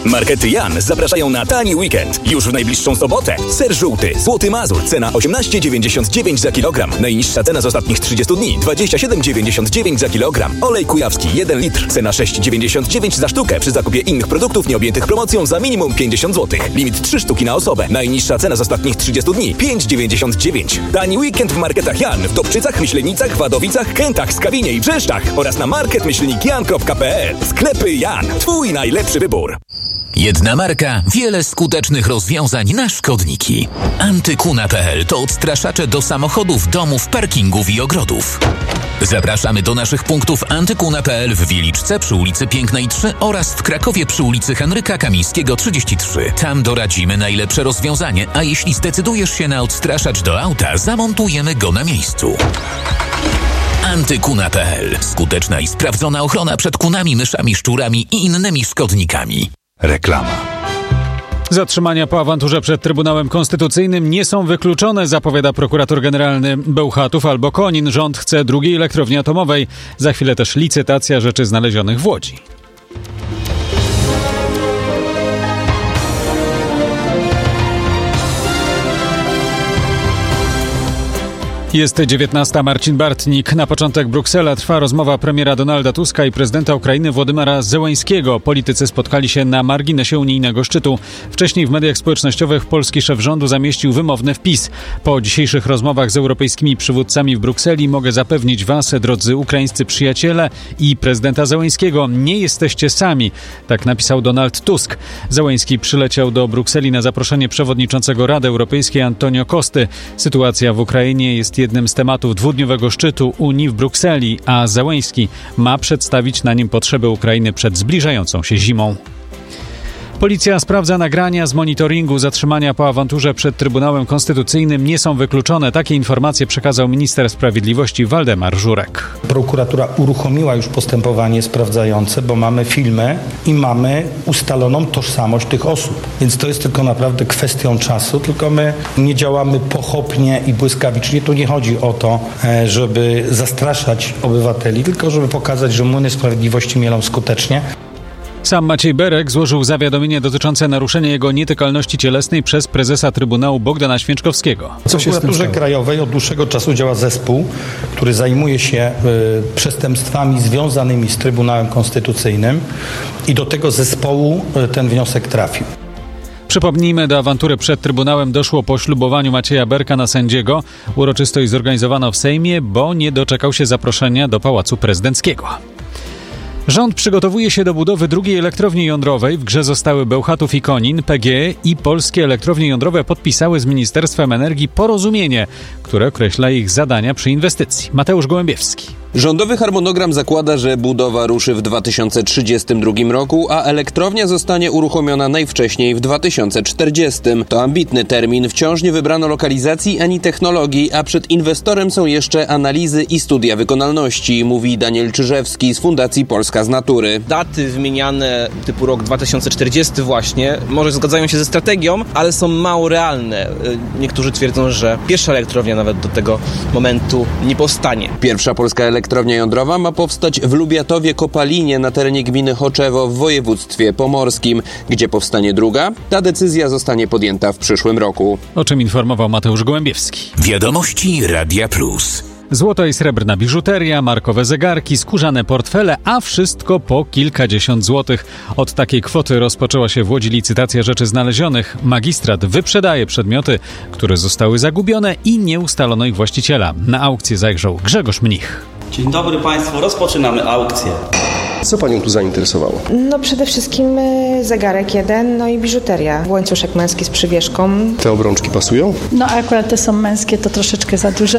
Markety Jan zapraszają na tani weekend. Już w najbliższą sobotę. Ser żółty, Złoty Mazur, cena 18,99 za kilogram. Najniższa cena z ostatnich 30 dni, 27,99 za kilogram. Olej kujawski, 1 litr, cena 6,99 za sztukę. Przy zakupie innych produktów nieobjętych promocją za minimum 50 zł. Limit 3 sztuki na osobę. Najniższa cena z ostatnich 30 dni, 5,99. Tani weekend w Marketach Jan w Dobczycach, Myślenicach, Wadowicach, Kętach, Skawinie i Brzeszczach oraz na market-jan.pl. Sklepy Jan. Twój najlepszy wybór. Jedna marka, wiele skutecznych rozwiązań na szkodniki. Antykuna.pl to odstraszacze do samochodów, domów, parkingów i ogrodów. Zapraszamy do naszych punktów Antykuna.pl w Wieliczce przy ulicy Pięknej 3 oraz w Krakowie przy ulicy Henryka Kamińskiego 33. Tam doradzimy najlepsze rozwiązanie, a jeśli zdecydujesz się na odstraszacz do auta, zamontujemy go na miejscu. Antykuna.pl. Skuteczna i sprawdzona ochrona przed kunami, myszami, szczurami i innymi szkodnikami. Reklama. Zatrzymania po awanturze przed Trybunałem Konstytucyjnym nie są wykluczone, zapowiada prokurator generalny Bełchatów albo Konin. Rząd chce drugiej elektrowni atomowej. Za chwilę też licytacja rzeczy znalezionych w Łodzi. Jest 19. Marcin Bartnik. Na początek Bruksela trwa rozmowa premiera Donalda Tuska i prezydenta Ukrainy Władimira Zełańskiego. Politycy spotkali się na marginesie unijnego szczytu. Wcześniej w mediach społecznościowych polski szef rządu zamieścił wymowny wpis. Po dzisiejszych rozmowach z europejskimi przywódcami w Brukseli mogę zapewnić was, drodzy ukraińscy przyjaciele i prezydenta Zełańskiego, nie jesteście sami. Tak napisał Donald Tusk. Zełański przyleciał do Brukseli na zaproszenie przewodniczącego Rady Europejskiej Antonio Costy. Sytuacja w Ukrainie jest jednym z tematów dwudniowego szczytu Unii w Brukseli, a Zełański ma przedstawić na nim potrzeby Ukrainy przed zbliżającą się zimą. Policja sprawdza nagrania z monitoringu. Zatrzymania po awanturze przed Trybunałem Konstytucyjnym nie są wykluczone. Takie informacje przekazał minister sprawiedliwości Waldemar Żurek. Prokuratura uruchomiła już postępowanie sprawdzające, bo mamy filmy i mamy ustaloną tożsamość tych osób. Więc to jest tylko naprawdę kwestią czasu, tylko my nie działamy pochopnie i błyskawicznie. Tu nie chodzi o to, żeby zastraszać obywateli, tylko żeby pokazać, że młyny sprawiedliwości mielą skutecznie. Sam Maciej Berek złożył zawiadomienie dotyczące naruszenia jego nietykalności cielesnej przez prezesa Trybunału Bogdana Święczkowskiego. W prokuraturze krajowej od dłuższego czasu działa zespół, który zajmuje się przestępstwami związanymi z Trybunałem Konstytucyjnym i do tego zespołu ten wniosek trafił. Przypomnijmy, do awantury przed Trybunałem doszło po ślubowaniu Macieja Berka na sędziego. Uroczystość zorganizowano w Sejmie, bo nie doczekał się zaproszenia do Pałacu Prezydenckiego. Rząd przygotowuje się do budowy drugiej elektrowni jądrowej. W grze zostały Bełchatów i Konin. PGE i polskie elektrownie jądrowe podpisały z Ministerstwem Energii porozumienie, które określa ich zadania przy inwestycji. Mateusz Gołębiewski. Rządowy harmonogram zakłada, że budowa ruszy w 2032 roku, a elektrownia zostanie uruchomiona najwcześniej w 2040. To ambitny termin. Wciąż nie wybrano lokalizacji ani technologii, a przed inwestorem są jeszcze analizy i studia wykonalności, mówi Daniel Czyżewski z Fundacji Polska z Natury. Daty wymieniane typu rok 2040 właśnie może zgadzają się ze strategią, ale są mało realne. Niektórzy twierdzą, że pierwsza elektrownia nawet do tego momentu nie powstanie. Pierwsza polska elektrownia jądrowa ma powstać w Lubiatowie-Kopalinie na terenie gminy Choczewo w województwie pomorskim. Gdzie powstanie druga? Ta decyzja zostanie podjęta w przyszłym roku. O czym informował Mateusz Gołębiewski. Wiadomości Radia Plus. Złota i srebrna biżuteria, markowe zegarki, skórzane portfele, a wszystko po kilkadziesiąt złotych. Od takiej kwoty rozpoczęła się w Łodzi licytacja rzeczy znalezionych. Magistrat wyprzedaje przedmioty, które zostały zagubione i nie ustalono ich właściciela. Na aukcję zajrzał Grzegorz Mnich. Dzień dobry Państwu, rozpoczynamy aukcję. Co Panią tu zainteresowało? No przede wszystkim zegarek jeden, no i biżuteria. Łańcuszek męski z przywieszką. Te obrączki pasują? No akurat te są męskie, to troszeczkę za duże.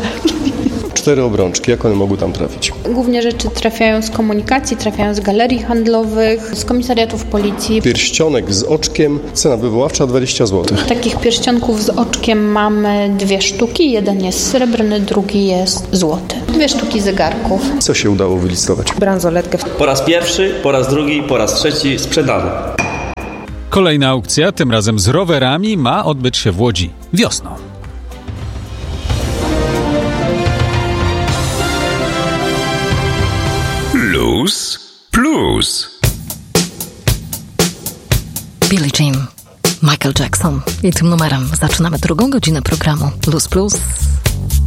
4 obrączki, jak one mogły tam trafić? Głównie rzeczy trafiają z komunikacji, trafiają z galerii handlowych, z komisariatów policji. Pierścionek z oczkiem, cena wywoławcza 20 zł. Takich pierścionków z oczkiem mamy 2 sztuki. Jeden jest srebrny, drugi jest złoty. 2 sztuki zegarków. Co się udało wylicytować? Bransoletkę. Po raz pierwszy, po raz drugi, po raz trzeci sprzedany. Kolejna aukcja, tym razem z rowerami, ma odbyć się w Łodzi wiosną. Plus. Billie Jean, Michael Jackson. I tym numerem zaczynamy drugą godzinę programu Plus Plus.